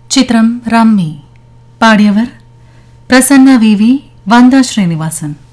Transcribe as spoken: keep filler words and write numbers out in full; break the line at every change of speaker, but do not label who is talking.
ചിത്രം rummy. പാടിയവർ Prasanna V V, വന്ദ Sreenivasan.